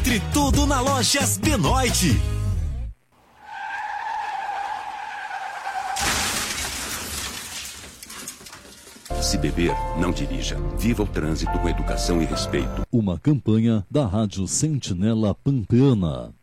Entre tudo na Lojas Benoit. Se beber, não dirija. Viva o trânsito com educação e respeito. Uma campanha da Rádio Sentinela Pampeana.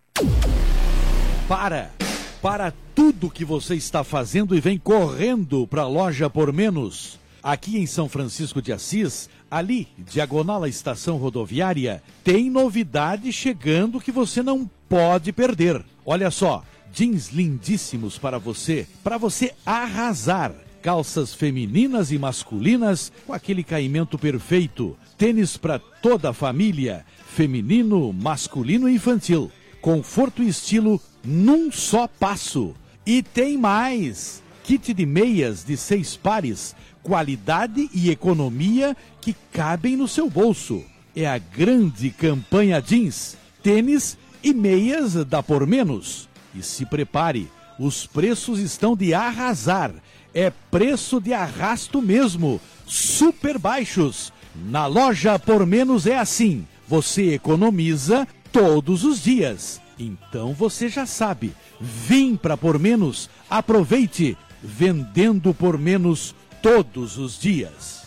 Para tudo que você está fazendo e vem correndo para a Loja Por Menos. Aqui em São Francisco de Assis, ali, diagonal à estação rodoviária, tem novidade chegando que você não pode perder. Olha só, jeans lindíssimos para você arrasar. Calças femininas e masculinas com aquele caimento perfeito. Tênis para toda a família, feminino, masculino e infantil. Conforto e estilo num só passo. E tem mais! Kit de meias de 6 pares, qualidade e economia que cabem no seu bolso. É a grande campanha jeans, tênis e meias da Por Menos. E se prepare, os preços estão de arrasar. É preço de arrasto mesmo, super baixos. Na Loja Por Menos é assim, você economiza todos os dias. Então você já sabe, vim para Por Menos, aproveite, vendendo por menos todos os dias.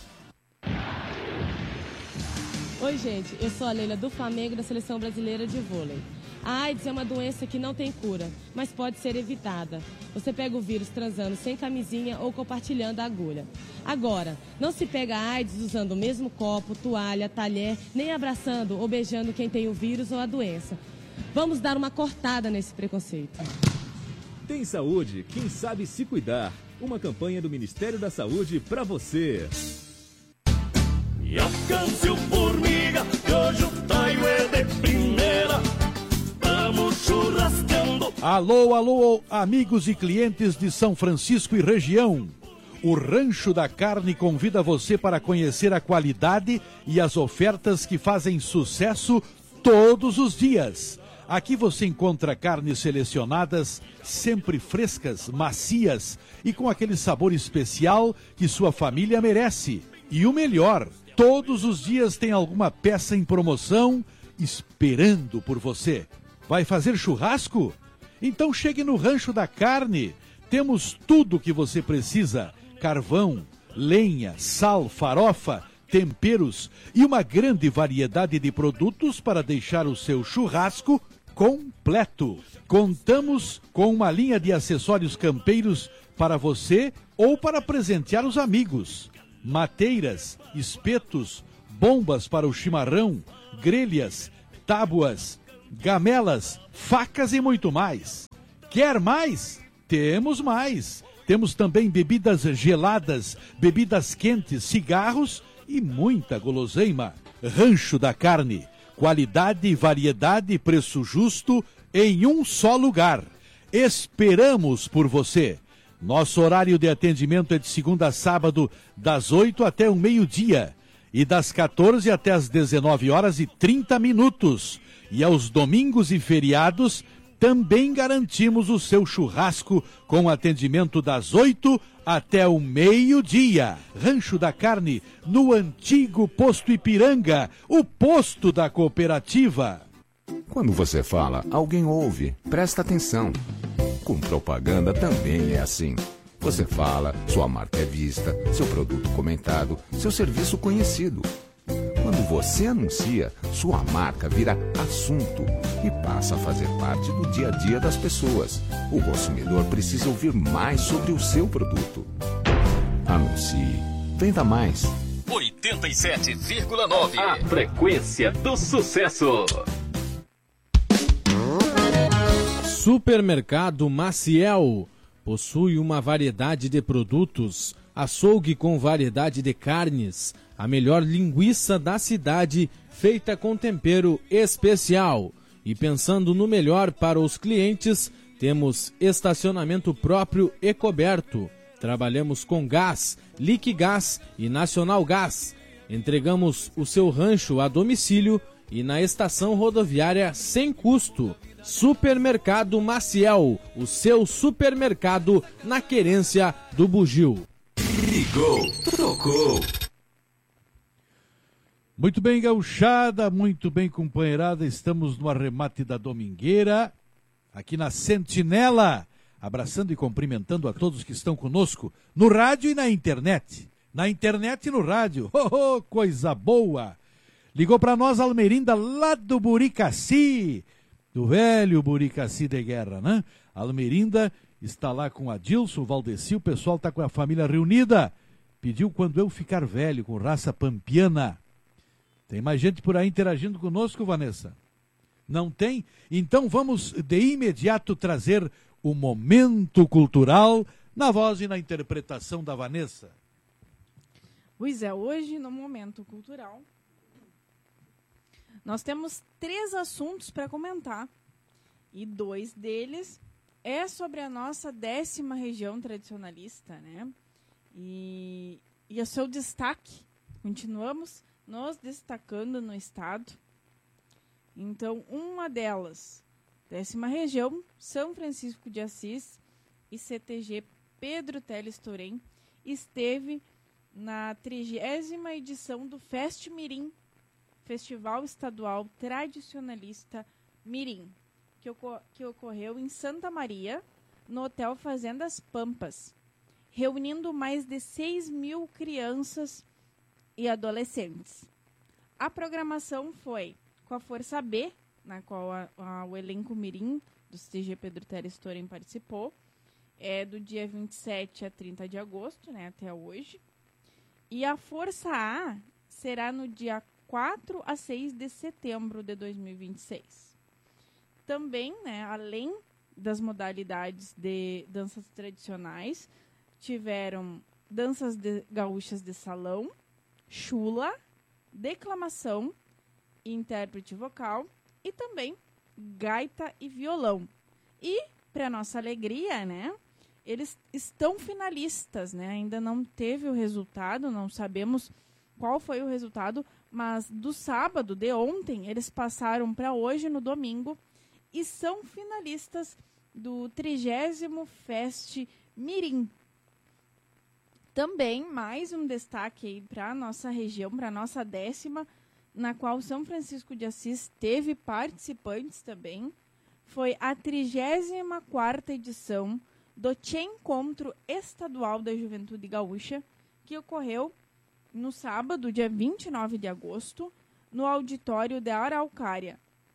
Oi gente, eu sou a Leila do Flamengo da Seleção Brasileira de Vôlei. A AIDS é uma doença que não tem cura, mas pode ser evitada. Você pega o vírus transando sem camisinha ou compartilhando a agulha. Agora, não se pega a AIDS usando o mesmo copo, toalha, talher, nem abraçando ou beijando quem tem o vírus ou a doença. Vamos dar uma cortada nesse preconceito. Tem saúde, quem sabe se cuidar. Uma campanha do Ministério da Saúde pra você. E alcance o formiga, que hoje o taio é de primeira. Vamos churrascando. Alô, amigos e clientes de São Francisco e região. O Rancho da Carne convida você para conhecer a qualidade e as ofertas que fazem sucesso todos os dias. Aqui você encontra carnes selecionadas, sempre frescas, macias e com aquele sabor especial que sua família merece. E o melhor, todos os dias tem alguma peça em promoção esperando por você. Vai fazer churrasco? Então chegue no Rancho da Carne. Temos tudo o que você precisa: carvão, lenha, sal, farofa, temperos e uma grande variedade de produtos para deixar o seu churrasco completo. Contamos com uma linha de acessórios campeiros para você ou para presentear os amigos. Mateiras, espetos, bombas para o chimarrão, grelhas, tábuas, gamelas, facas e muito mais. Quer mais? Temos mais. Temos também bebidas geladas, bebidas quentes, cigarros e muita guloseima. Rancho da Carne. Qualidade, variedade e preço justo em um só lugar. Esperamos por você. Nosso horário de atendimento é de segunda a sábado, das 8 até o meio-dia. E das 14 até as 19h30. E aos domingos e feriados, também garantimos o seu churrasco com atendimento das 8 até o meio-dia. Rancho da Carne, no antigo Posto Ipiranga, o posto da cooperativa. Quando você fala, alguém ouve, presta atenção. Com propaganda também é assim. Você fala, sua marca é vista, seu produto comentado, seu serviço conhecido. Quando você anuncia, sua marca vira assunto e passa a fazer parte do dia a dia das pessoas. O consumidor precisa ouvir mais sobre o seu produto. Anuncie. Venda mais. 87,9. A frequência do sucesso. Supermercado Maciel possui uma variedade de produtos, açougue com variedade de carnes, a melhor linguiça da cidade feita com tempero especial. E pensando no melhor para os clientes, temos estacionamento próprio e coberto. Trabalhamos com gás, Liquigás e Nacional Gás. Entregamos o seu rancho a domicílio e na estação rodoviária sem custo. Supermercado Maciel, o seu supermercado na querência do Bugio. Ligou, tocou. Muito bem, gauchada, muito bem, companheirada. Estamos no arremate da domingueira, aqui na Sentinela, abraçando e cumprimentando a todos que estão conosco no rádio e na internet. Na internet e no rádio. Oh, oh, coisa boa! Ligou para nós Almerinda, lá do Buricaci, do velho Buricaci de guerra, né? Almerinda está lá com Adilson, Valdeci, o pessoal está com a família reunida. Pediu quando eu ficar velho, com raça pampiana. Tem mais gente por aí interagindo conosco, Vanessa? Não tem? Então vamos de imediato trazer o momento cultural na voz e na interpretação da Vanessa. Pois é, hoje no Momento Cultural nós temos 3 assuntos para comentar e 2 deles é sobre a nossa 10ª região tradicionalista, né? E o seu destaque. Continuamos nos destacando no estado. Então, uma delas, 10ª região, São Francisco de Assis e CTG Pedro Teles Torém, esteve na 30ª edição do Fest Mirim, Festival Estadual Tradicionalista Mirim, que ocorreu em Santa Maria, no Hotel Fazendas Pampas, reunindo mais de 6.000 crianças e adolescentes. A programação foi com a Força B, na qual o elenco Mirim do CTG Pedro Teles Torém participou, do dia 27 a 30 de agosto, né, até hoje. E a Força A será no dia 4 a 6 de setembro de 2026. Também, né, além das modalidades de danças tradicionais, tiveram danças gaúchas de salão, chula, declamação, intérprete vocal e também gaita e violão. E, para nossa alegria, né, eles estão finalistas, né? Ainda não teve o resultado, não sabemos qual foi o resultado, mas do sábado, de ontem, eles passaram para hoje, no domingo, e são finalistas do 30º Fest Mirim. Também, mais um destaque aí para a nossa região, para a nossa 10ª, na qual São Francisco de Assis teve participantes também, foi a 34ª edição do Encontro Estadual da Juventude Gaúcha, que ocorreu no sábado, dia 29 de agosto, no auditório da Araucária.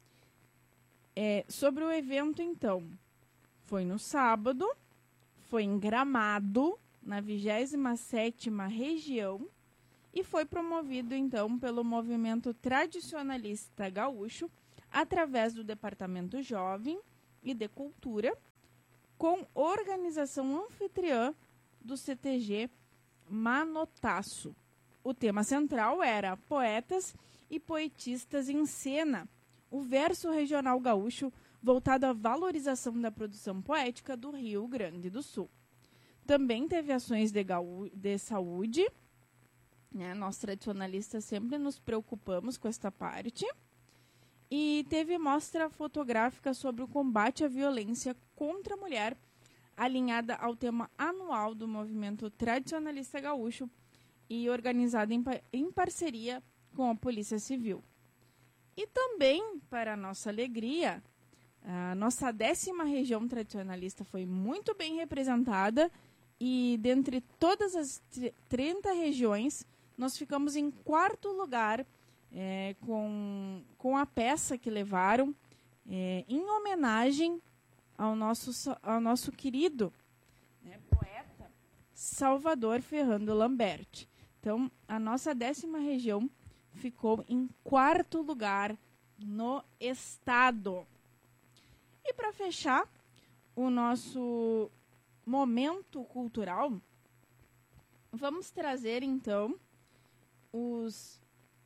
Sobre o evento, então, foi no sábado, foi em Gramado, na 27ª região, e foi promovido, então, pelo Movimento Tradicionalista Gaúcho, através do Departamento Jovem e de Cultura, com organização anfitriã do CTG Manotaço. O tema central era Poetas e Poetistas em Cena, o verso regional gaúcho voltado à valorização da produção poética do Rio Grande do Sul. Também teve ações de saúde, né? Nós tradicionalistas sempre nos preocupamos com esta parte. E teve mostra fotográfica sobre o combate à violência contra a mulher, alinhada ao tema anual do Movimento Tradicionalista Gaúcho e organizada em parceria com a Polícia Civil. E também, para a nossa alegria, a nossa 10ª região tradicionalista foi muito bem representada e, dentre todas as 30 regiões, nós ficamos em 4º lugar com a peça que levaram em homenagem ao nosso querido, né, poeta Salvador Ferrando Lambert. Então, a nossa 10ª região ficou em 4º lugar no estado. E para fechar o nosso momento cultural, vamos trazer então os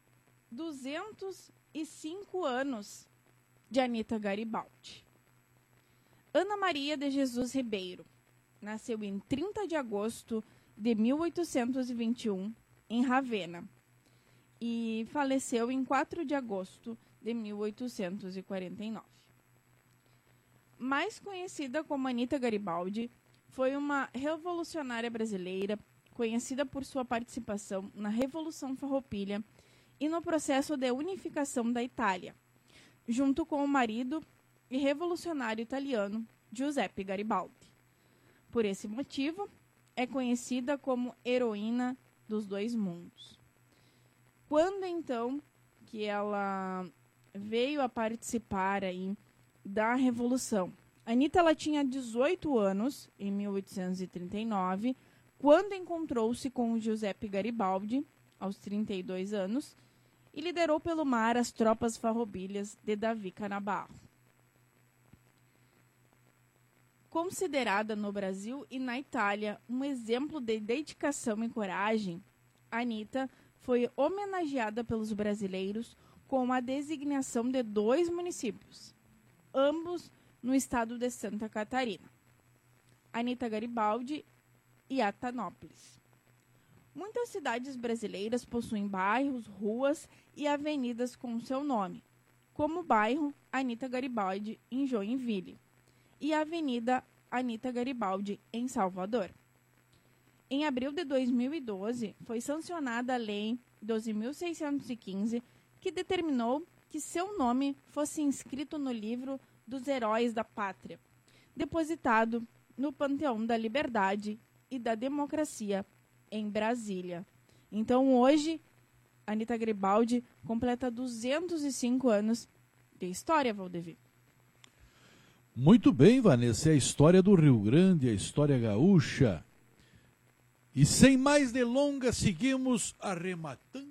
205 anos de Anita Garibaldi. Ana Maria de Jesus Ribeiro nasceu em 30 de agosto de 1821 em Ravenna e faleceu em 4 de agosto de 1849. Mais conhecida como Anita Garibaldi, foi uma revolucionária brasileira conhecida por sua participação na Revolução Farroupilha e no processo de unificação da Itália, junto com o marido e revolucionário italiano Giuseppe Garibaldi. Por esse motivo, é conhecida como heroína dos dois mundos. Quando então que ela veio a participar aí da Revolução? Anitta ela tinha 18 anos, em 1839, quando encontrou-se com Giuseppe Garibaldi, aos 32 anos, e liderou pelo mar as tropas farroupilhas de Davi Canabarro. Considerada no Brasil e na Itália um exemplo de dedicação e coragem, Anitta foi homenageada pelos brasileiros com a designação de 2 municípios, ambos no estado de Santa Catarina, Anitta Garibaldi e Atanópolis. Muitas cidades brasileiras possuem bairros, ruas e avenidas com seu nome, como o bairro Anitta Garibaldi, em Joinville, e a Avenida Anitta Garibaldi, em Salvador. Em abril de 2012, foi sancionada a Lei 12.615, que determinou que seu nome fosse inscrito no livro dos Heróis da Pátria, depositado no Panteão da Liberdade e da Democracia, em Brasília. Então, hoje, Anitta Garibaldi completa 205 anos de história, Valdevir. Muito bem, Vanessa, é a história do Rio Grande, a história gaúcha. E sem mais delongas, seguimos arrematando